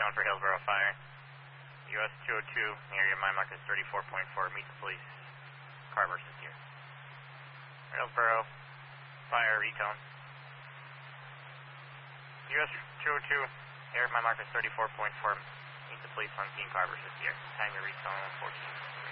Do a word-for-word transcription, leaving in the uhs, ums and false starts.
Recon for Hillsborough Fire. U S two oh two, area mile marker is thirty-four point four, meet the police. Car versus here. Hillsborough Fire, Recon. U S two oh two, area mile marker is thirty-four point four, meet the police on scene, car versus here. Hangar Recon fourteen.